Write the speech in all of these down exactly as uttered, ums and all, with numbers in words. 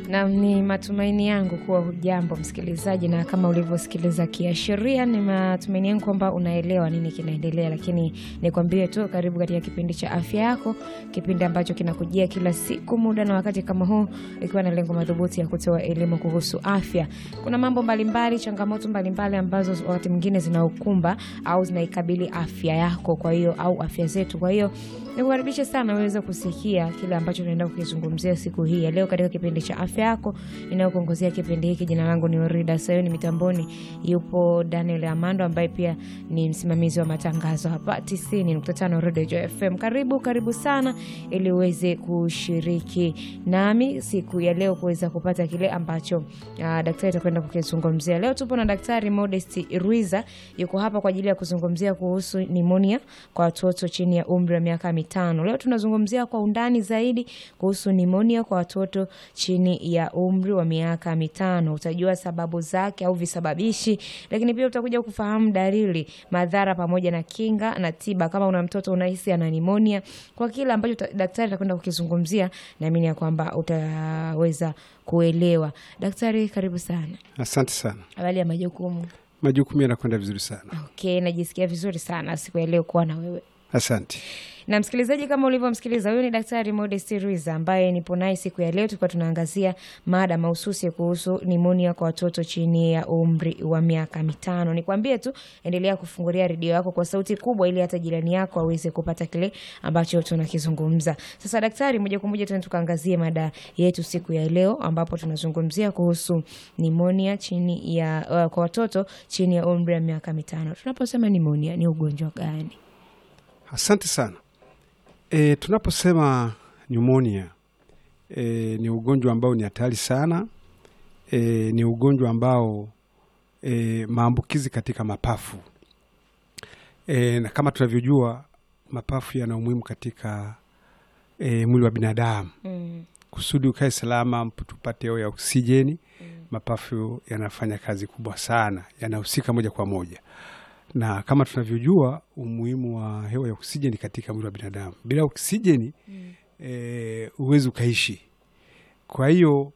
Na ni matumaini yangu kuwa hujambo msikilizaji, na kama ulivyosikiliza kiashiria ni matumaini yangu kwamba unaelewa nini kinaendelea, lakini nikwambie tu karibu katika kipindi cha afya yako, kipindi ambacho kinakujia kila siku muda na wakati kama huu, ikiwa na lengo madhubuti ya kutoa elimu kuhusu afya. Kuna mambo mbalimbali, changamoto mbalimbali ambazo wakati mwingine zinaukumba au zinaikabili afya yako, kwa hiyo au afya zetu. Kwa hiyo nikukaribisha sana uweze kusikia kile ambacho tunaenda kukizungumzia siku hii ya leo katika kipindi cha afya yako. Ninayokuongozea kipindi hiki, jina langu ni Orida Sayoni, mitamboni yupo Daniel Amando ambaye pia ni msimamizi wa matangazo hapa tisini nukta tano Radio F M. Karibu karibu sana ili uweze kushiriki nami siku ya leo kuweza kupata kile ambacho uh, daktari atakwenda kukizungumzia. Leo tupo na Daktari Modest Ruiza, yuko hapa kwa ajili ya kuzungumzia kuhusu pneumonia kwa watoto chini ya umri wa miaka mitano. Leo tunazungumzia kwa undani zaidi kuhusu pneumonia kwa watoto chini ya umri wa miaka mitano. Utajua sababu zake au visababishi, lakini pia utakuja kufahamu dalili, madhara pamoja na kinga na tiba kama una mtoto unahisi ana pneumonia. Kwa kila ambacho daktari atakwenda kukizungumzia, naamini ya kwamba utaweza kuelewa. Daktari, karibu sana. Asante sana. Habari ya majukumu? Majukumu yanakwenda vizuri sana. Okay, najisikia vizuri sana siku ya leo kuwa na wewe. Asante. Na msikilizaji, kama ulivyomsikiliza, huyu ni Daktari Modest Ruiza ambaye nipo naye siku ya leo. Tulikuwa tunaangazia mada mahususi kuhusu pneumonia kwa watoto chini ya umri wa miaka mitano. Nikwambie tu endelea kufungulia redio yako kwa sauti kubwa ili hata jirani yako aweze kupata kile ambacho tunakizungumza. Sasa daktari, moja kwa moja tuende tukaangazie mada yetu siku ya leo, ambapo tunazungumzia kuhusu pneumonia chini ya uh, kwa watoto chini ya umri wa miaka mitano. Tunaposema pneumonia ni ugonjwa gani? Asante sana. E, tunaposema pneumonia e, ni ugonjwa ambao ni hatari sana. E, ni ugonjwa ambao e, maambukizi katika mapafu. E, na kama tunavyojua mapafu yana umuhimu katika e, mwili wa binadamu. Mm. Kusudi ukae salama, tupate hewa ya oksijeni, mm. mapafu yanafanya kazi kubwa sana, yanahusika moja kwa moja. Na kama tunavyojua umuhimu wa hewa ya oksijeni katika mwili wa binadamu. Bila oksijeni mm. e, uwezi ukaishi. Kwa hiyo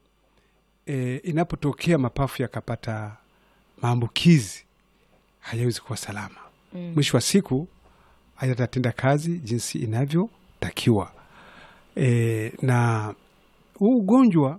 e, inapotokea mapafu yakapata maambukizi, hayawezi kuwa salama. Mm. Mwisho wa siku hayatatenda kazi jinsi inavyotakiwa. E, na huu ugonjwa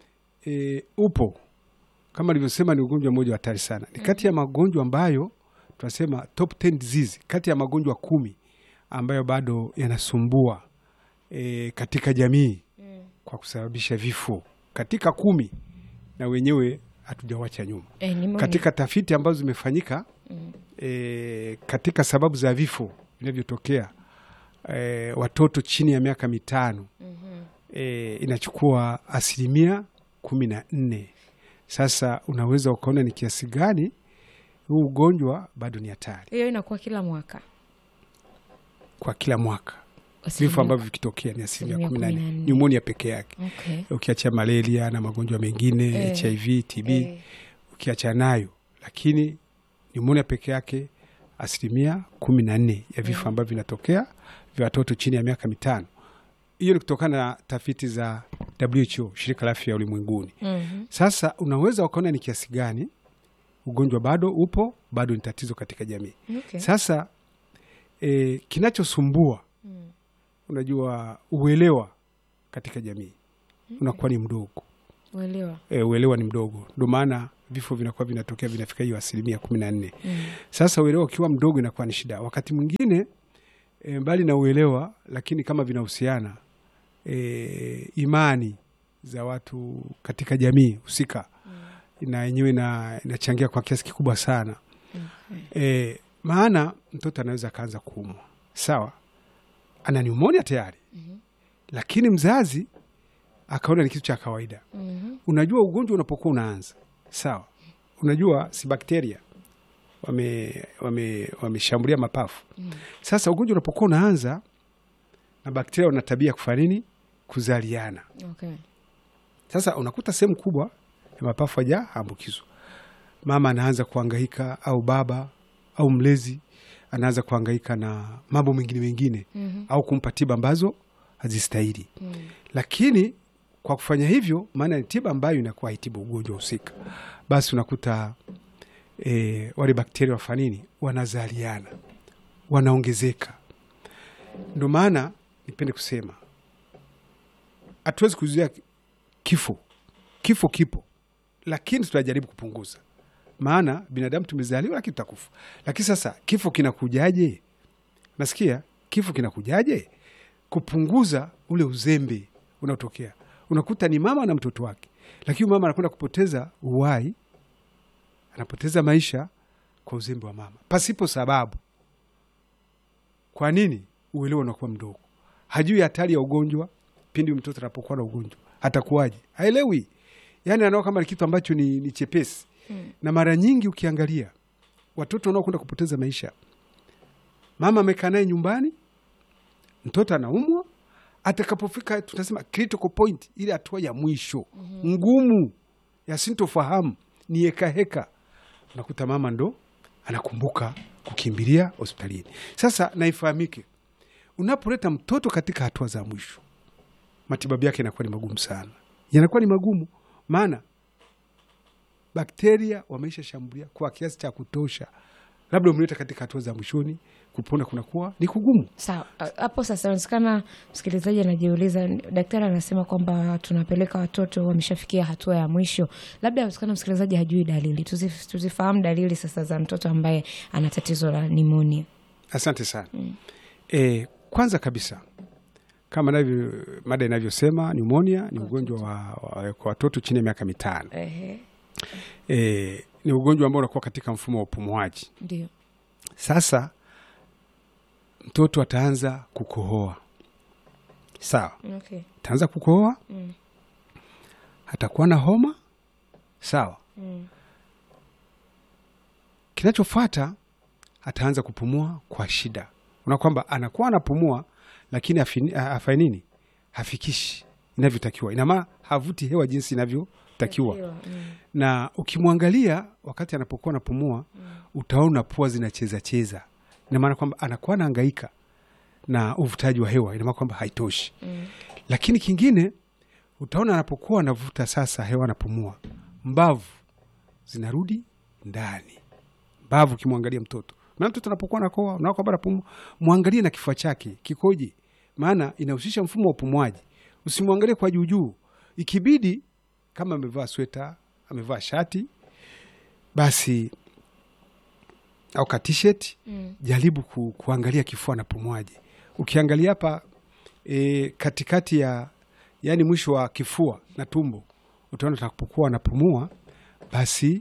e, upo. Kama nilivyosema, ni ugonjwa mmoja hatari sana. Ni kati ya magonjwa ambayo tunasema top ten disease, kati ya magonjwa kumi ambayo bado yanasumbua e, katika jamii mm. kwa kusababisha vifo. Katika kumi na wenyewe hatujawacha nyuma. E, katika tafiti ambazo zimefanyika mm. e, katika sababu za vifo vinavyotokea e, watoto chini ya miaka mitano mm-hmm. e, inachukua asilimia kumi na nne. Sasa unaweza ukaona ni kiasi gani huu ugonjwa bado ni hatari. Hiyo inakuwa kila mwaka. Kwa kila mwaka. Vifo ambavyo vikitokea ni asilimia kumi na nne. Pneumonia peke yake. Okay. Ukiacha malaria na magonjwa mengine, eh, H I V, T B, eh, ukiacha nayo. Lakini pneumonia peke yake asilimia kumi na nne ya vifo eh, ambavyo vinatokea vya watoto chini ya miaka mitano. Hiyo ni kutokana na tafiti za W H O, Shirika la Afya Ulimwenguni. Mm-hmm. Sasa unaweza ukaona ni kiasi gani ugonjwa bado upo, bado ni tatizo katika jamii. Okay. Sasa e, kinachosumbua mm. unajua uelewa katika jamii mm. unakuwa ni mdogo. Uelewa. E, uelewa ni mdogo. Ndio maana vifo vinakuwa vinatokea vinafika hiyo asilimia kumi na nne. Mm. Sasa uelewa ukiwa mdogo inakuwa ni shida. Wakati mwingine e, mbali na uelewa, lakini kama vinahusiana e, imani za watu katika jamii husika na yenyewe na inachangia kwa kiasi kikubwa sana. Okay. E, maana mtoto anaweza kaanza kuumwa. Sawa? Ana pneumonia tayari. Mm-hmm. Lakini mzazi akaona ni kitu cha kawaida. Mm-hmm. Unajua ugonjwa unapokuwa unaanza. Sawa? Unajua si bakteria wame wame wameshambulia mapafu. Mm. Sasa ugonjwa unapokuwa unaanza na bakteria wana tabia kufanya nini? Kuzaliana. Okay. Sasa unakuta sehemu kubwa ya mapafu hajaambukizwa. Mama anaanza kuhangaika, au baba au mlezi anaanza kuhangaika na mambo mengine mengine. Mm-hmm. Au kumpa tiba ambazo hazistahili. Mm. Lakini kwa kufanya hivyo, maana ni tiba ambayo inakuwa haitibu ugonjwa husika, basi unakuta e, wale bakteria wafanini wanazaliana, wanaongezeka. Ndio maana nipende kusema hatuwezi kuzuia kifo. Kifo kipo, lakini tunajaribu kupunguza, maana binadamu tumezaliwa lakini tutakufa. Lakini sasa kifo kinakujaje? Nasikia kifo kinakujaje? Kupunguza ule uzembe unaotokea. Unakuta ni mama na mtoto wake, lakini mama anakwenda kupoteza uhai, anapoteza maisha kwa uzembe wa mama pasipo sababu. Kwa nini? Uelewa unakuwa mdogo, hajui hatari ya ugonjwa. Pindi mtoto anapokuwa na ugonjwa atakuwaje? Haelewi. Yani anaona kama ni kitu ambacho ni, ni chepesi. Hmm. Na mara nyingi ukiangalia watoto wanaokwenda kupoteza maisha, mama amekaa naye nyumbani, mtoto anaumwa, atakapofika tunasema critical point, ile hatua ya mwisho, mm-hmm. ngumu ya sintofahamu, ni heka heka, unakuta mama ndo anakumbuka kukimbilia hospitalini. Sasa naifahamike, unapoleta mtoto katika hatua za mwisho, matibabu yake yanakuwa ni magumu sana. Yanakuwa ni magumu maana bakteria wameisha shambulia kwa kiasi cha kutosha. Labda umleta katika hatua za mwishoni, kupona kunakuwa ni kugumu. Sawa. Hapo sasa unasikana msikilizaji anajiuliza, daktari anasema kwamba tunapeleka watoto wameshafikia hatua ya mwisho. Labda unasikana msikilizaji hajui dalili. Tuzif, tuzifahamu dalili sasa za mtoto ambaye ana tatizo la pneumonia. Asante sana. Mm. E, kwanza kabisa kama navyo mada inavyosema, pneumonia ni ugonjwa wa, wa, kwa watoto chini ya miaka mitano. Ehe. E, ni ugonjwa ambao unakuwa katika mfumo wa upumuaji. Ndio. Sasa mtoto ataanza kukohoa. Sawa. Okay. Ataanza kukohoa. Mm. Atakuwa na homa. Sawa. Mm. Kinachofuata ataanza kupumua kwa shida. Una kwamba anakuwa anapumua lakini afanye nini? Hafikishi inavyotakiwa. Ina maana havuti hewa jinsi inavyotakiwa. Mm. Na ukimwangalia wakati anapokuwa anapumua, mm. utaona pua zinacheza cheza. Ina maana kwamba anakuwa anahangaika na uvutaji wa hewa, ina maana kwamba haitoshi. Mm. Lakini kingine utaona anapokuwa anavuta sasa hewa anapumua, mbavu zinarudi ndani. Mbavu ukimwangalia mtoto, na mtoto anapokuwa anakoa, unaona kwamba anapumua, muangalie na kifua chake kikoje, maana inahusisha mfumo wa upumuaji. Usimwangalie kwa juu juu. Ikibidi kama amevaa sweta, amevaa shati, basi au ka t-shirt, mm. jaribu ku, kuangalia kifua na pumuaji. Ukiangalia hapa e, katikati ya yani mwisho wa kifua na tumbo, utaona atakapokuwa anapumua basi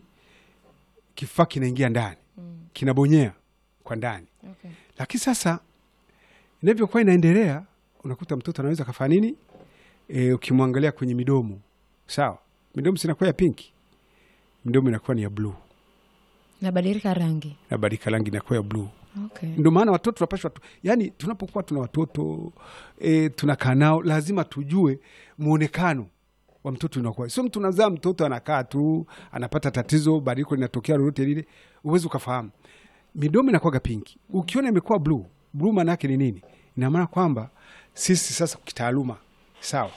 kifua kinaingia ndani, mm. kinabonyea kwa ndani. Okay. Lakini sasa inavyokuwa inaendelea, unakuta mtoto anaweza kafanya nini? E, ukimwangalia kwenye midomo, sawa, midomo sinakuwa ya pinki, midomo inakuwa ni ya blue. Nabadilika rangi. Nabadilika rangi inakuwa ya blue. Okay. Ndio maana watoto tunapashwa tu, yani tunapokuwa tuna watoto e, tunakaa nao lazima tujue muonekano wa mtoto unakuwa. Sio mtu unazaa mtoto anakaa tu, anapata tatizo, badiliko linatokea lolote lile, uweze kufahamu. Midomo inakuwa pinki. Ukiona imekuwa blue, blue maana yake ni nini? Ina maana kwamba sisi sasa kitaaluma, sawa,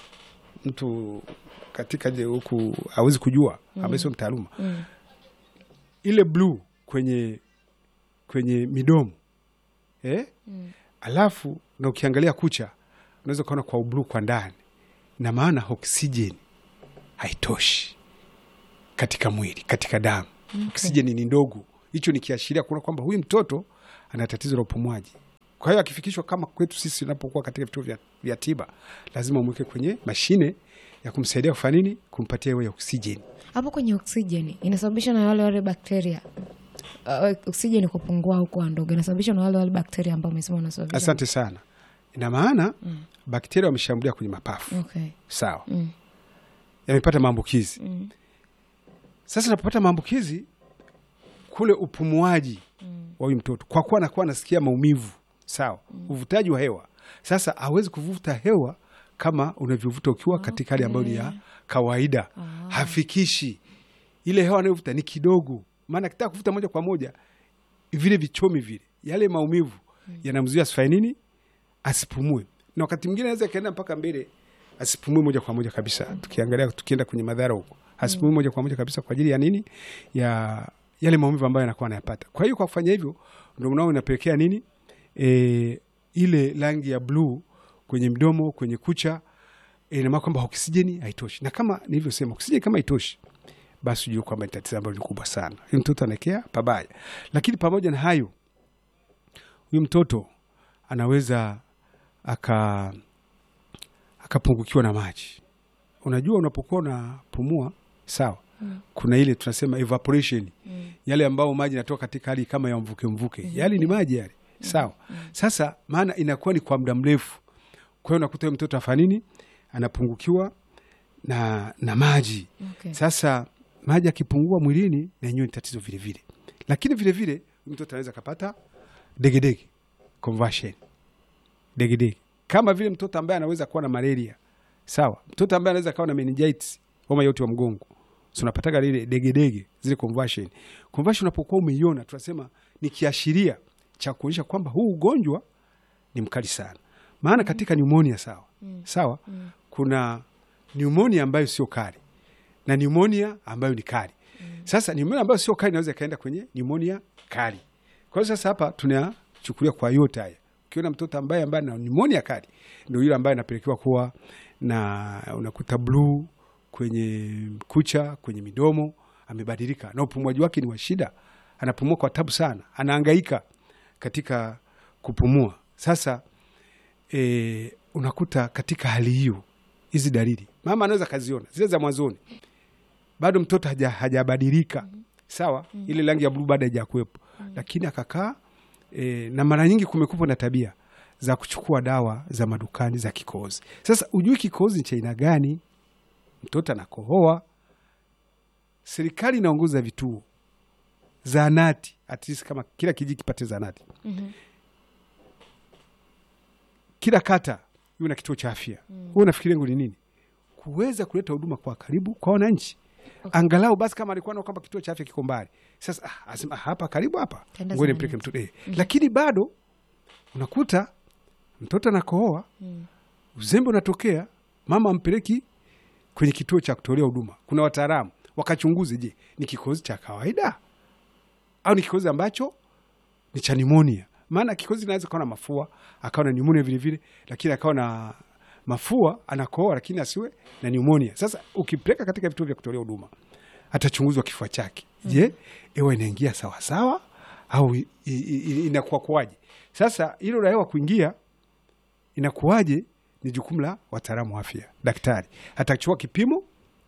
mtu katika je huku hawezi kujua, mm. ambaye sio mtaaluma. Mm. Ile blue kwenye kwenye midomo, eh? Mm. Alafu na ukiangalia kucha, unaweza kuona kwa blue kwa ndani. Na maana oksijeni haitoshi katika mwili, katika damu. Okay. Oksijeni ni ndogo. Hicho ni kiashiria kuna kwamba huyu mtoto ana tatizo la upumuaji. Kwa hiyo akifikishwa kama kwetu sisi tunapokuwa katika vituo vya, vya tiba, lazima umweke kwenye mashine ya kumsaidia kufanya nini? Kumpatia hewa ya oksijeni. Hapo kwenye oksijeni inasababishwa na wale wale bakteria. Uh, oksijeni kupungua huko ndogo inasababishwa na wale wale bakteria ambao umesema wanasababisha. Asante sana. Ina maana mm. bakteria wameshambulia kwenye mapafu. Okay. Sawa. Mm. Yamepata maambukizi. Mm. Sasa anapopata maambukizi kule upumuaji mm. wa huyu mtoto, kwa kuwa anakuwa anasikia maumivu, sawa, mm. uvutaji wa hewa. Sasa hawezi kuvuta hewa kama unavyovuta ukiwa okay. katika hali ambayo ni ya kawaida. Ah. Hafikishi. Ile hewa anayovuta ni kidogo. Maana kitaka kuvuta moja kwa moja, vile vichomi vile, yale maumivu mm. yanamzuia asifanye nini? Asipumue. Na wakati mwingine anaweza kaenda mpaka mbele asipumue moja kwa moja kabisa. Tukiangalia tukienda kwenye madhara huko, asipumue moja kwa moja kabisa kwa ajili ya nini? Ya yale maumivu ambayo anakuwa anayapata. Kwa hiyo kwa kufanya hivyo ndio unao inapelekea nini? E, ile rangi ya blue kwenye mdomo, kwenye kucha, e, ina maana kwamba oksijeni haitoshi. Na kama nilivyosema, oksijeni kama haitoshi, basi ujue kwamba ni tatizo ambalo ni kubwa sana. Huyu mtoto anaelekea pabaya. Lakini pamoja na hayo, huyu mtoto anaweza aka akapungukiwa na maji. Unajua unapokuwa unapumua, sawa? Mm. Kuna ile tunasema evaporation. Mm. Yale ambao maji yanatoka katika hali kama ya mvuke mvuke. Mm. Yale ni maji yale. Mm. Sawa? Mm. Sasa maana inakuwa ni kwa muda mrefu. Kwa hiyo unakuta mtoto afanya nini? Anapungukiwa na na maji. Okay. Sasa maji yakipungua mwilini na yenyewe ni tatizo vile vile. Lakini vile vile mtoto anaweza kupata degedege, conversion. Degedege. Kama vile mtoto ambaye anaweza kuwa na malaria. Sawa? Mtoto ambaye anaweza kuwa na meningitis, homa yote wa mgongo. So unapata ile degedege, zile conversion. Conversion unapokuwa umeiona, tunasema ni kiashiria cha kuonyesha kwamba huu ugonjwa ni mkali sana. Maana katika pneumonia, sawa? Mm. Sawa? Mm. Kuna pneumonia ambayo sio kali na pneumonia ambayo ni kali. Mm. Sasa pneumonia ambayo sio kali inaweza kaenda kwenye pneumonia kali. Kwa hiyo sasa hapa tunachukulia kwa yote haya. Ukiona mtoto ambaye ambaye ana pneumonia kali, ndio yule ambaye anapelekewa kuwa na unakuta blue kwenye kucha, kwenye midomo, amebadilika na upumuaji wake ni wa shida. Anapumua kwa tabu sana, anahangaika katika kupumua. Sasa e, unakuta katika hali hiyo hizi dalili mama anaweza kaziona zile za mwanzoni, bado mtoto haja hajabadilika. Mm-hmm. Sawa? Mm-hmm. Ile rangi ya blue bado haijakuepo. Mm-hmm. Lakini akakaa e, na mara nyingi kumekuwa na tabia za kuchukua dawa za madukani za kikohozi. Sasa ujui kikohozi ni cha aina gani? Mtoto anakohoa. Serikali inaongoza vituo zahanati, at least kama kila kijiji kipate zahanati. Mm-hmm. Kila kata iwe na kituo cha afya. Mm-hmm. Wewe unafikiri lengo ni nini? Kuweza kuleta huduma kwa karibu kwa wananchi. Okay. Angalau basi kama alikuwa na kwamba kituo cha afya kiko mbali. Sasa ah, asema hapa karibu hapa. Ngoja nipeleke mtoto. Eh. Mm-hmm. Lakini bado unakuta mtoto anakohoa. Mm. Uzembe unatokea, mama ampeleki kwenye kituo cha kutolea huduma. Kuna wataalamu wakachunguze, je, ni kikohozi cha kawaida au ni kikohozi ambacho ni cha pneumonia? Maana kikohozi inaweza kuwa na mafua, akawa na pneumonia vile vile, lakini akawa na mafua, anakohoa lakini asiwe na pneumonia. Sasa ukipeleka katika vituo vya kutolea huduma, atachunguzwa kifua chake. Mm. Je, hewa inaingia sawa sawa au inakuwa kwaje? Sasa hilo la hewa kuingia inakuwaje ni jukumu la wataalamu wa afya. Daktari atachukua kipimo,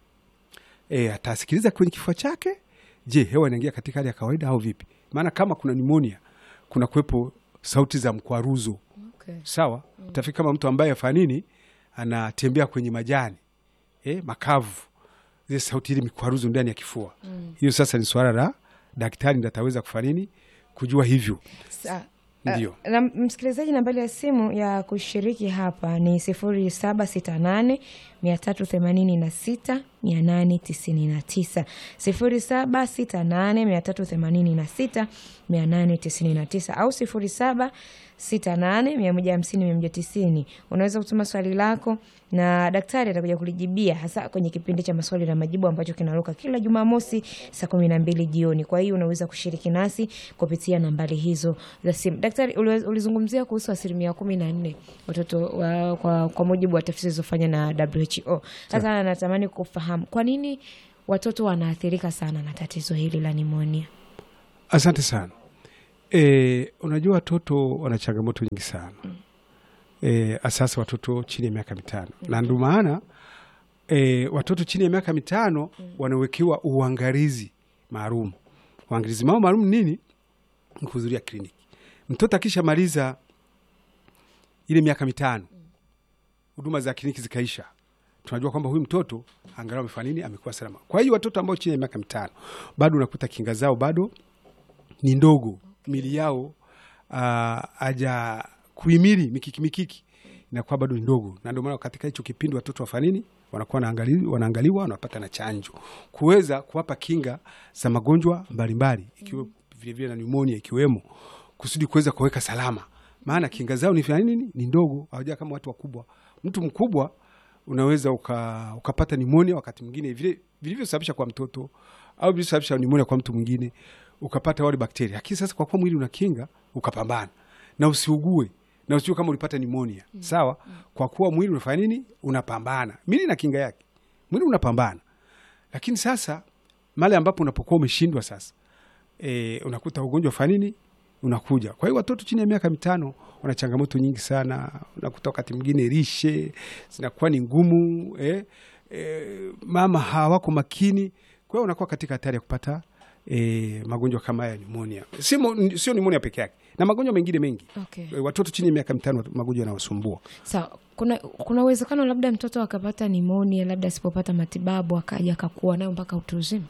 eh, atasikiliza kwenye kifua chake, je, hewa inaingia katika hali ya kawaida au vipi? Maana kama kuna pneumonia, kuna kuwepo sauti za mkwaruzo. Okay. Sawa? Mm. Utafika kama mtu ambaye afanya nini, anatembea kwenye majani, eh, makavu. Zile sauti ile mikwaruzo ndani ya kifua. Mm. Hiyo sasa ni swala la daktari ndiye ataweza kufanya nini kujua hivyo. Sa Ndio. Uh, na msikilizaji, nambari ya simu ya kushiriki hapa ni sifuri saba sita nane mia tatu themanini na sita mia nane tisini na tisa. sifuri saba sita nane mia tatu themanini na sita mia nane tisini na tisa au sifuri saba sita nane mia moja hamsini mia moja tisini. Unaweza kutuma swali lako na daktari atakuja kulijibia, hasa kwenye kipindi cha maswali na majibu ambacho kinaruka kila Jumamosi saa kumi na mbili jioni. Kwa hiyo unaweza kushiriki nasi kupitia nambari hizo za simu. Daktari, ulizungumzia kuhusu asilimia kumi na nne watoto wa, kwa, kwa mujibu wa tafiti zilizofanywa na W H O. Sasa natamani kufahamu kwa nini watoto wanaathirika sana na tatizo hili la pneumonia? Asante sana. E, unajua watoto wana changamoto nyingi sana. Mm. E, asasa watoto chini ya miaka mitano. Mm. Na ndio maana e, watoto chini ya miaka mitano mm. wanawekewa uangalizi maalum. Uangalizi maalum nini? Ni kuhudhuria kliniki. Mtoto akisha maliza ile miaka mitano, huduma za kliniki zikaisha, tunajua kwamba huyu mtoto angalau amefanya nini, amekuwa salama. Kwa hiyo watoto ambao chini ya miaka mitano bado unakuta kinga zao bado ni ndogo, mili yao haja uh, kuhimili mikiki mikiki inakuwa bado ni ndogo, na ndio maana katika hicho kipindi watoto wafanya nini, wanakuwa wanaangaliwa, wanaangaliwa, wanapata na chanjo kuweza kuwapa kinga za magonjwa mbalimbali ikiwa vile vile na pneumonia ikiwemo, kusudi kuweza kuweka salama. Maana kinga zao ni nini, ni ndogo, hawaja kama watu wakubwa. Mtu mkubwa unaweza uka, ukapata pneumonia wakati mwingine vile vilivyosababisha kwa mtoto au vilivyosababisha pneumonia kwa mtu mwingine, ukapata wale bakteria. Lakini sasa kwa kuwa mwili unakinga, ukapambana na usiugue na usijue kama ulipata pneumonia. Mm. Sawa? Mm. Kwa kuwa mwili unafanya nini? Unapambana. Mwili na kinga yake. Mwili unapambana. Lakini sasa mali ambapo unapokuwa umeshindwa sasa, e, unakuta ugonjwa ufanya nini? Unakuja. Kwa hiyo watoto chini ya miaka mitano wana changamoto nyingi sana. Unakuta wakati mwingine lishe zinakuwa ni ngumu, eh, eh, mama hawako makini. Kwa hiyo unakuwa katika hatari ya kupata E, magonjwa kama ya pneumonia. Sio sio pneumonia peke yake, na magonjwa mengine mengi. Okay. E, watoto chini ya miaka mitano magonjwa yanawasumbua. Sawa. So, kuna kuna uwezekano labda mtoto akapata pneumonia labda asipopata matibabu akaja akakuwa nayo mpaka utu uzima?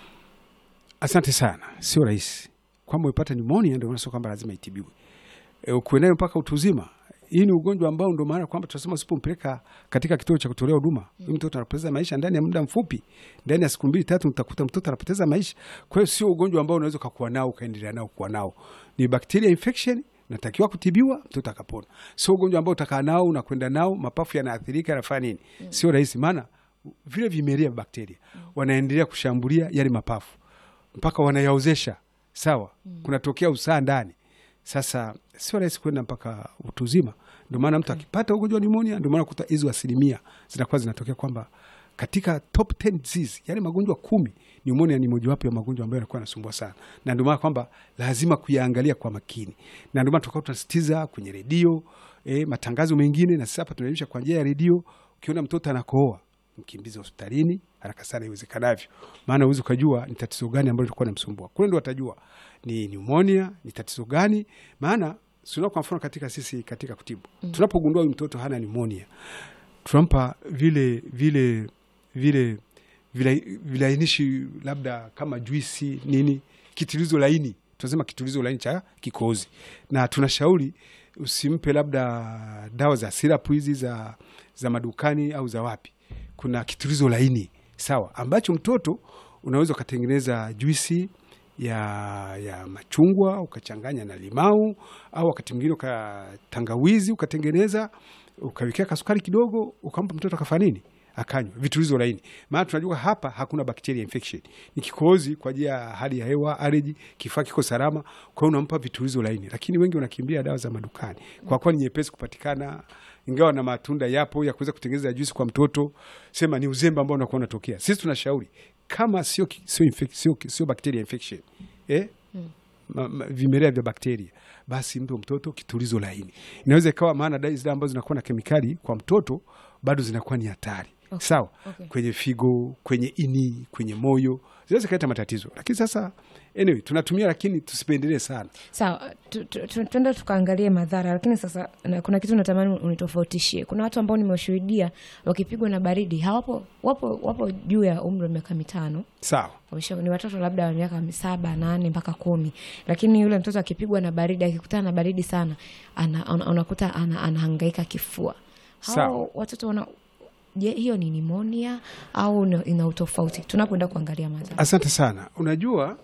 Asante sana. Sio rahisi. Kwamba umepata pneumonia ndio unasema kwamba lazima itibiwe. E, ukuwe nayo mpaka utu uzima. Hii ni ugonjwa ambao ndio maana kwamba tunasema usipompeleka katika kituo cha kutolea huduma, mm. mtoto anapoteza maisha ndani ya muda mfupi. Ndani ya siku mbili tatu utakuta mtoto anapoteza maisha. Kwa hiyo sio ugonjwa ambao unaweza kuwa nao ukaendelea nao kuwa nao. Ni bacteria infection, natakiwa kutibiwa, mtoto akapona. Sio ugonjwa ambao utakaa nao unakwenda nao mapafu yanaathirika yanafanya nini? Mm. Sio rahisi, maana vile vimelea vya bakteria mm. wanaendelea kushambulia yale mapafu mpaka wanayaozesha. Sawa? Mm. Kunatokea usaha ndani. Sasa sio rahisi kwenda mpaka utu uzima. Ndio maana mtu akipata ugonjwa wa pneumonia, ndio maana kuta hizo asilimia zinakuwa zinatokea kwamba katika top ten disease, yani magonjwa kumi, pneumonia ni mojawapo ya magonjwa ambayo yanakuwa yanasumbua sana. Na ndio maana kwamba lazima kuyaangalia kwa makini. Na ndio maana tukao tunasitiza kwenye redio, eh, matangazo mengine, na sasa hapa tunaelimisha kwa njia ya redio. Ukiona mtoto anakohoa, mkimbize hospitalini haraka sana iwezekanavyo. Maana uwezo kujua ni tatizo gani ambalo lilikuwa linamsumbua. Kule ndio watajua ni pneumonia, ni tatizo gani. Maana sio kwa mfano katika sisi katika kutibu. Mm. Tunapogundua huyu mtoto hana pneumonia, tunampa vile vile vile vile vilainishi labda kama juisi nini, kitulizo laini. Tunasema kitulizo laini cha kikohozi. Na tunashauri usimpe labda dawa za syrup hizi za za madukani au za wapi. Kuna kitulizo laini, sawa, ambacho mtoto unaweza kutengeneza juisi ya ya machungwa ukachanganya na limau, au wakati mwingine ukatangawizi ukatengeneza ukawekea kasukari kidogo ukampa mtoto akafanya nini? Akanywa vitulizo laini. Maana tunajua hapa hakuna bacteria infection. Ni kikohozi kwa ajili ya hali ya hewa, allergy, kifaa kiko salama, kwa hiyo unampa vitulizo laini. Lakini wengi wanakimbia dawa za madukani. Kwa kuwa ni nyepesi kupatikana, ingawa na matunda yapo ya kuweza kutengeneza juisi kwa mtoto, sema ni uzembe ambao unakuwa unatokea. Sisi tunashauri kama sio sio infection, sio bacteria infection, eh hmm. ma, ma, vimelea vya bakteria, basi mpe mtoto kitulizo laini. Inaweza ikawa maana dawa zile ambazo zinakuwa na kemikali kwa mtoto bado zinakuwa ni hatari. Okay. Sawa. Okay. Kwenye figo, kwenye ini, kwenye moyo, zinaweza kuleta matatizo. Lakini sasa anyway tunatumia, lakini tusipendelee sana. Sawa, tuende tukaangalie madhara. Lakini sasa kuna kitu natamani unitofautishie. Kuna watu ambao nimewashuhudia wakipigwa na baridi, hawapo wapo wapo juu ya umri wa miaka mitano. Sawa. Ni watoto labda wa miaka saba, nane mpaka kumi. Lakini yule mtoto akipigwa na baridi, akikutana na baridi sana, ana unakuta ana, anahangaika kifua. Hao watoto wana je, hiyo ni pneumonia au ina utofauti? Tunapoenda kuangalia madhara. Asante sana. Unajua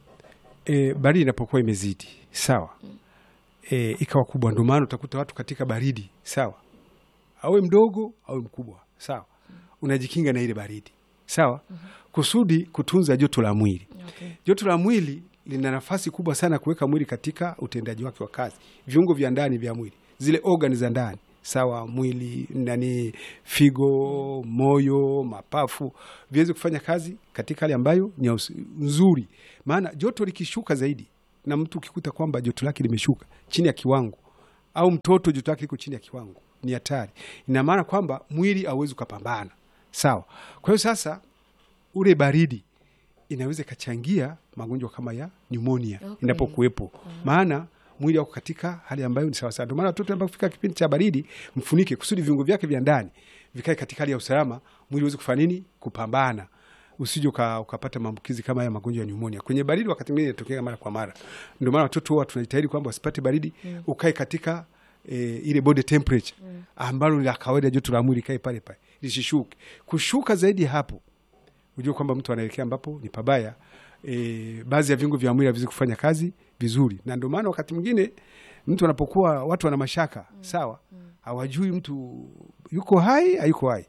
e, baridi inapokuwa imezidi, sawa, mm. e, ikawa kubwa, ndio maana utakuta watu katika baridi, sawa, awe mdogo au mkubwa, sawa, mm. unajikinga na ile baridi, sawa, mm -hmm. kusudi kutunza joto la mwili. Okay. Joto la mwili lina nafasi kubwa sana kuweka mwili katika utendaji wake wa kazi. Viungo vya ndani vya mwili, zile organs za ndani, sawa, mwili, nani, figo, moyo, mapafu, viweze kufanya kazi katika hali ambayo ni nzuri. Maana joto likishuka zaidi, na mtu ukikuta kwamba joto lake limeshuka chini ya kiwango, au mtoto joto lake liko chini ya kiwango, ni hatari. Ina maana kwamba mwili hauwezi kupambana. Sawa. Kwa hiyo sasa ule baridi inaweza kachangia magonjwa kama ya pneumonia. Okay. Inapokuwepo. Uh-huh. Maana mwili wako katika hali ambayo ni sawa sawa. Ndio maana watoto ambao kufika kipindi cha baridi, mfunike kusudi viungo vyake vya ndani vikae katika hali ya usalama, mwili uweze kufanya nini? Kupambana. Usije ukapata maambukizi kama ya magonjwa ya pneumonia. Kwenye baridi wakati mwingine inatokea mara kwa mara. Ndio maana watoto huwa tunajitahidi kwamba wasipate baridi, mm. ukae katika e, ile body temperature, mm. ambalo la kawaida joto la mwili kae pale pale. Lisishuke. Kushuka zaidi hapo, unajua kwamba mtu anaelekea ambapo ni pabaya. E, baadhi ya viungo vya mwili haviwezi kufanya kazi vizuri. Na ndio maana wakati mwingine mtu anapokuwa, watu wana mashaka, mm. sawa, mm. hawajui mtu yuko hai hayuko hai.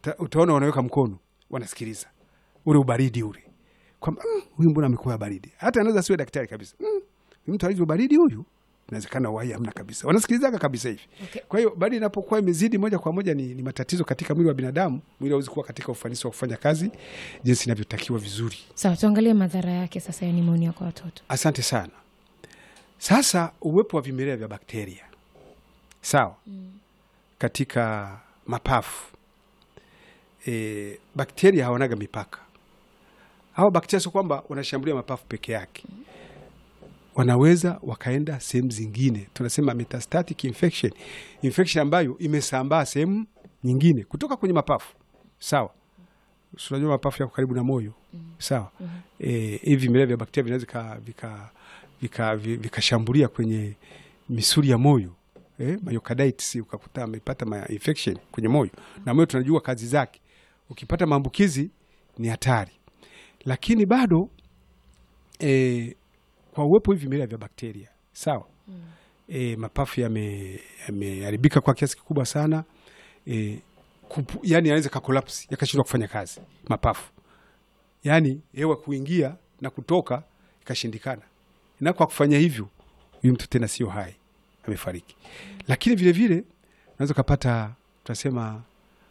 uta, utaona wanaweka mkono, wanasikiliza ule ubaridi ule, kwamba huyu mm, mbona amekuwa baridi. Hata anaweza siwe daktari kabisa, mm, mtu alivyo baridi huyu, inawezekana uhai hamna kabisa, wanasikilizaga kabisa hivi. Okay. Kwa hiyo baridi inapokuwa imezidi moja kwa moja ni, ni matatizo katika mwili wa binadamu, mwili hauwezi kuwa katika ufanisi wa kufanya kazi jinsi inavyotakiwa vizuri. Sawa, tuangalie madhara yake sasa ya pneumonia kwa watoto. Asante sana. Sasa uwepo wa vimelea vya bakteria, sawa, mm. katika mapafu. E, bakteria hawanaga mipaka. Hawa bakteria sio kwamba wanashambulia mapafu peke yake, mm. wanaweza wakaenda sehemu zingine. Tunasema metastatic infection, infection ambayo imesambaa sehemu nyingine kutoka kwenye mapafu, sawa. Unajua mapafu yako karibu na moyo, mm. sawa. mm -hmm. E, hivi vimelea vya bakteria vinaweza vika vika vikashambulia vika kwenye misuli ya moyo, eh, myocarditis, ukakuta amepata ma infection kwenye moyo. Na moyo tunajua kazi zake, ukipata maambukizi ni hatari. Lakini bado eh, kwa uwepo hivi vimelea vya bakteria, sawa, mm. eh, mapafu yameharibika yame kwa kiasi kikubwa sana, eh, kupu, yani yanaweza ka collapse, yakashindwa kufanya kazi mapafu, yani hewa kuingia na kutoka ikashindikana. Na kwa kufanya hivyo huyu mtu tena sio hai, amefariki. Lakini vile vile unaweza kupata, tunasema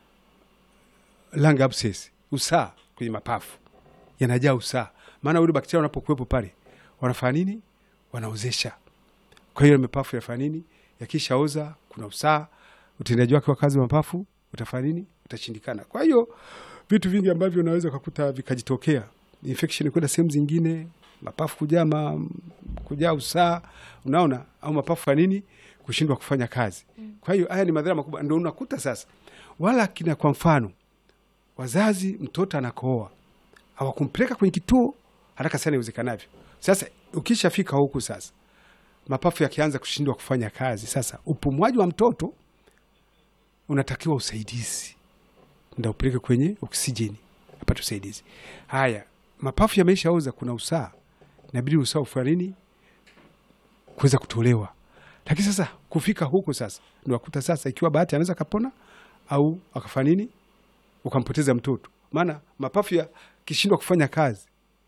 lung abscess, usaa kwenye mapafu, yanajaa usaa. Maana wale bakteria wanapokuwepo pale wanafanya nini? Wanaozesha. Kwa hiyo mapafu yanafanya nini? Yakishaoza kuna usaa, utendaji wake wa kazi wa mapafu utafanya nini? Utashindikana. Kwa hiyo vitu vingi ambavyo unaweza kukuta vikajitokea, infection kwenda sehemu zingine, mapafu kujaa kujaa usaa, unaona, au mapafu ya nini kushindwa kufanya kazi. Kwa hiyo haya ni madhara makubwa. Ndio unakuta sasa wala kina, kwa mfano wazazi, mtoto anakohoa, hawakumpeleka kwenye kituo haraka sana iwezekanavyo. Sasa ukishafika huku sasa mapafu yakianza kushindwa kufanya kazi, sasa upumuaji wa mtoto unatakiwa usaidizi, ndio upeleke kwenye oksijeni apate usaidizi. Haya, mapafu yameshaoza, kuna usaa, inabidi usaa ufanye nini? Kuweza kutolewa. Lakini sasa kufika huko sasa ndio akuta sasa, ikiwa bahati anaweza kapona au akafanya nini, ukampoteza mtoto. Maana mapafu ya kishindwa kufanya kazi,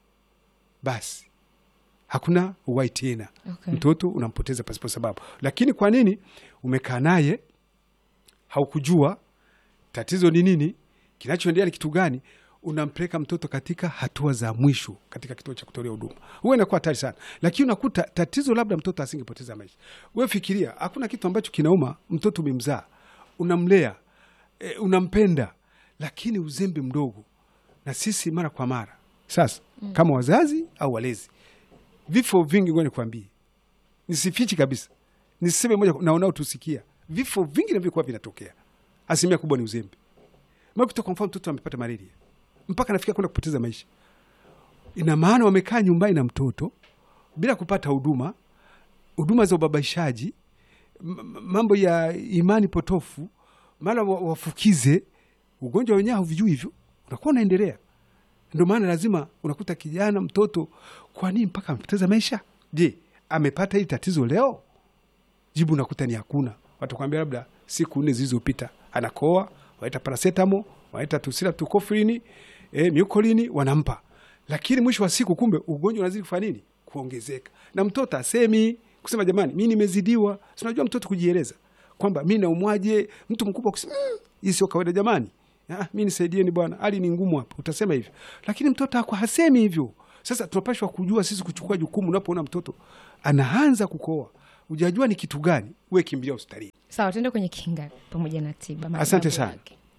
basi hakuna uhai tena. Okay. Mtoto unampoteza pasipo sababu. Lakini kwa nini? Umekaa naye, haukujua tatizo ni nini, kinachoendelea ni kitu gani, unampeleka mtoto katika hatua za mwisho katika kituo cha kutolea huduma. Wewe inakuwa hatari sana. Lakini unakuta tatizo labda mtoto asingepoteza maisha. Wewe fikiria, hakuna kitu ambacho kinauma, mtoto umemzaa, unamlea, e, unampenda, lakini uzembe mdogo. Na sisi mara kwa mara sasa, mm. kama wazazi au walezi, vifo vingi, ngoja nikwambie, nisifichi kabisa, niseme moja na unao tusikia, vifo vingi vinavyokuwa vinatokea, asilimia kubwa ni uzembe. Mwakuta kwa mfano mtoto amepata malaria mpaka nafikia kwenda kupoteza maisha. Ina maana wamekaa nyumbani na mtoto bila kupata huduma, huduma za ubabaishaji, mambo ya imani potofu, mara wafukize ugonjwa wenyewe huvijui hivyo, unakuwa unaendelea. Ndio maana lazima unakuta kijana, mtoto, kwa nini mpaka amepoteza maisha? Je, amepata hili tatizo leo? Jibu unakuta ni hakuna. Watakwambia labda siku nne zilizopita anakoa, waita paracetamol, waita tusila tukofrini, eh, miukolini wanampa. Lakini mwisho wa siku kumbe ugonjwa unazidi kufanya nini? Kuongezeka. Na mtoto asemi kusema jamani, mimi nimezidiwa. Si unajua mtoto kujieleza kwamba mimi naumwaje, mtu mkubwa kusema mmm, hii sio kawaida jamani. Ah, mimi nisaidieni bwana, hali ni ngumu hapa. Utasema hivyo. Lakini mtoto hako hasemi hivyo. Sasa tunapaswa kujua sisi kuchukua jukumu. Unapoona mtoto anaanza kukoa, hujajua ni kitu gani, wewe kimbilia hospitali. Sawa, tuende kwenye kinga pamoja na tiba. Asante sana.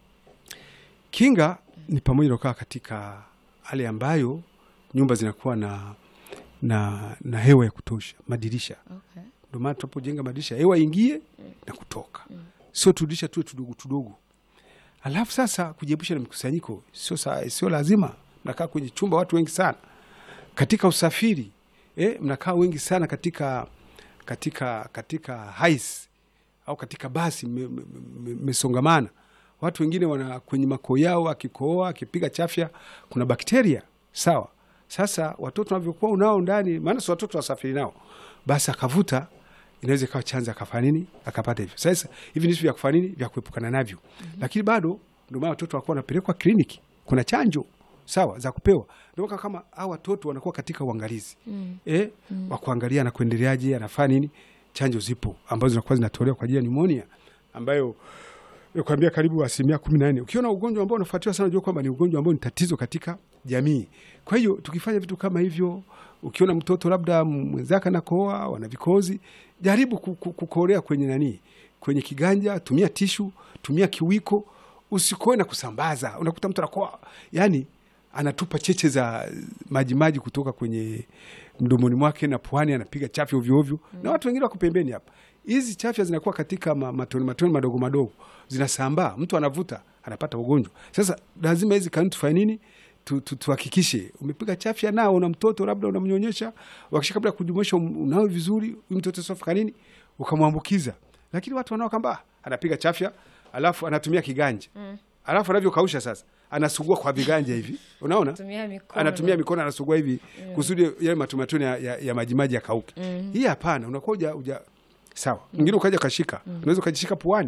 Kinga ni pamoja na kukaa katika hali ambayo nyumba zinakuwa na na na hewa ya kutosha, madirisha. Okay. Ndio maana tunapojenga madirisha hewa ingie mm. na kutoka. Mm. Sio tudirisha tu tudogo tudogo. Alafu sasa kujiepusha na mikusanyiko, sio sio lazima mnakaa kwenye chumba watu wengi sana. Katika usafiri, eh, mnakaa wengi sana katika katika katika hais au katika basi mmesongamana. Me, me, watu wengine wana kwenye makoo yao, akikohoa, akipiga chafya, kuna bakteria, sawa. Sasa watoto wanavyokuwa unao ndani, maana si watoto wasafiri nao, basi akavuta, inaweza kawa chanzo akafanya nini, akapata hivyo. Sasa hivi ni vitu vya kufanya nini, vya kuepukana navyo. Mm -hmm. Lakini bado Ndio maana watoto wako wanapelekwa kliniki, kuna chanjo sawa za kupewa. Ndio kama hao watoto wanakuwa katika uangalizi mm. eh mm. wa kuangalia na kuendeleaje, anafanya nini. Chanjo zipo ambazo zinakuwa zinatolewa kwa ajili ya pneumonia ambayo nakwambia karibu asilimia kumi na nne. Ukiona ugonjwa ambao unafuatiwa sana, unajua kwamba ni ugonjwa ambao ni tatizo katika jamii. Kwa hiyo tukifanya vitu kama hivyo, ukiona mtoto labda mwenzake anakohoa, wana vikozi, jaribu kukorea kwenye nani, kwenye kiganja, tumia tishu, tumia kiwiko, usikoe na kusambaza. Unakuta mtu anakoa, yani anatupa cheche za maji maji kutoka kwenye mdomoni mwake na puani, anapiga chafya ovyo ovyo mm. na watu wengine wako pembeni hapa. Hizi chafya zinakuwa katika matone matone madogo madogo, zinasambaa, mtu anavuta, anapata ugonjwa. Sasa lazima hizi kanuni tufanye nini? Tuhakikishe tu, tu umepiga chafya nao na mtoto labda unamnyonyesha, wakisha kabla kujumuisha unao vizuri, huyu mtoto sio nini ukamwambukiza. Lakini watu wanao kamba anapiga chafya alafu anatumia kiganja mm. alafu anavyokausha sasa anasugua kwa viganja hivi, unaona, anatumia mikono anasugua hivi yeah. kusudi yale matumatuni ya, ya, ya majimaji yakauke mm. hii hapana, unakuja uja sawa mwingine mm. ukaja kashika mm. unaweza kujishika puani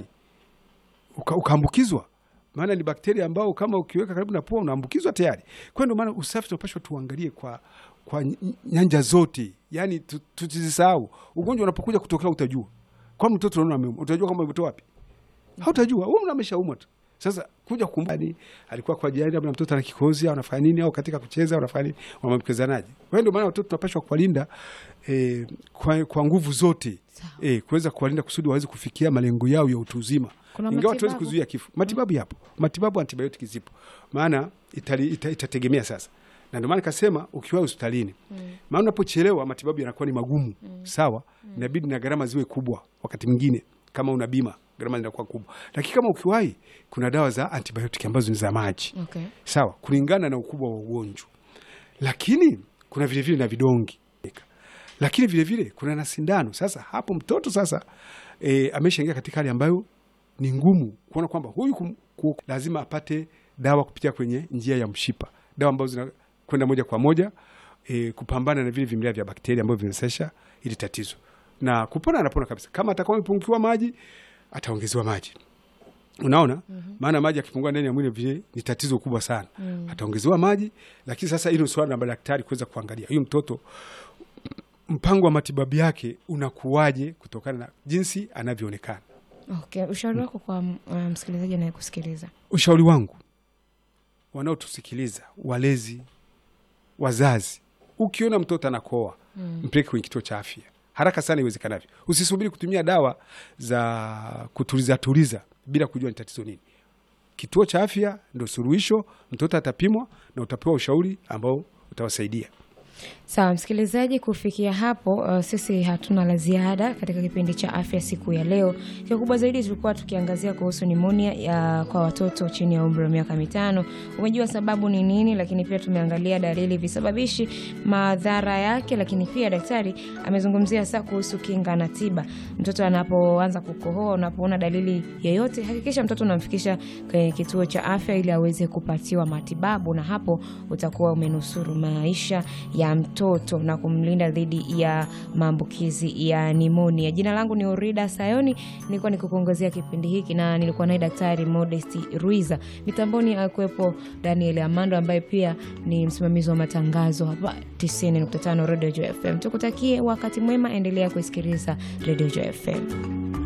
ukaambukizwa uka, maana ni bakteria ambao kama ukiweka karibu na pua unaambukizwa tayari. Kwa ndio maana usafi tunapaswa tuangalie kwa kwa nyanja zote, yani tusisahau ugonjwa unapokuja kutokea utajua. Kwa mtoto unaona utajua kama umetoa wapi? Hautajua, wewe unameshaumwa tu. Sasa kuja kumbani alikuwa kwa jirani labda mtoto ana kikozi au anafanya nini au katika kucheza au anafanya nini, wamamkezanaje. Kwa hiyo maana watoto tunapaswa kuwalinda eh, kwa, kwa nguvu zote eh, kuweza kuwalinda kusudi waweze kufikia malengo yao ya utu uzima. Ingawa tuwezi kuzuia kifo. Matibabu mm. yapo. Matibabu antibiotiki zipo. Maana itategemea ita, sasa. Na ndio maana nikasema ukiwa hospitalini mm. maana unapochelewa matibabu yanakuwa ni magumu mm. sawa mm. inabidi na gharama ziwe kubwa. Wakati mwingine kama una bima gharama zinakuwa kubwa, lakini kama ukiwahi kuna dawa za antibiotiki ambazo ni za maji okay. sawa, kulingana na ukubwa wa ugonjwa. Lakini kuna vile vile na vidongi, lakini vile vile kuna na sindano. Sasa hapo mtoto sasa e, ameshaingia katika hali ambayo ni ngumu kuona kwamba huyu kum, kum, lazima apate dawa kupitia kwenye njia ya mshipa, dawa ambazo zinakwenda moja kwa moja e, kupambana na vile vimelea vya bakteria ambavyo vinasesha ili tatizo, na kupona anapona kabisa. Kama atakuwa amepungukiwa maji ataongezewa maji, unaona mm-hmm. maana maji yakipungua ndani ya mwili vile ni tatizo kubwa sana mm. ataongezewa maji. Lakini sasa hilo swala la madaktari kuweza kuangalia huyu mtoto mpango wa matibabu yake unakuwaje kutokana na jinsi anavyoonekana. Okay, ushauri wako kwa uh, msikilizaji anayekusikiliza? Ushauri wangu wanaotusikiliza, walezi, wazazi, ukiona mtoto anakoa mm. mpeleke kwenye kituo cha afya haraka sana iwezekanavyo. Usisubiri kutumia dawa za kutuliza tuliza bila kujua ni tatizo nini. Kituo cha afya ndio suluhisho. Mtoto atapimwa na utapewa ushauri ambao utawasaidia. Sawa msikilizaji, kufikia hapo uh, sisi hatuna la ziada katika kipindi cha afya siku ya leo. Kikubwa zaidi tulikuwa tukiangazia kuhusu pneumonia ya kwa watoto chini ya umri wa miaka mitano. Umejua sababu ni nini, lakini pia tumeangalia dalili, visababishi, madhara yake, lakini pia daktari amezungumzia sasa kuhusu kinga na tiba. Mtoto anapoanza kukohoa, unapoona dalili yoyote, hakikisha mtoto unamfikisha kwenye kituo cha afya ili aweze kupatiwa matibabu, na hapo utakuwa umenusuru maisha ya mtoto na kumlinda dhidi ya maambukizi ya pneumonia. Jina langu ni Orida Sayoni, nilikuwa nikikuongozea kipindi hiki na nilikuwa naye Daktari Modesti Ruiza. Mitamboni alikuwepo Daniel Amando ambaye pia ni msimamizi wa matangazo hapa tisini nukta tano Radio Joy F M. Tukutakie wakati mwema, endelea kusikiliza Radio Joy F M.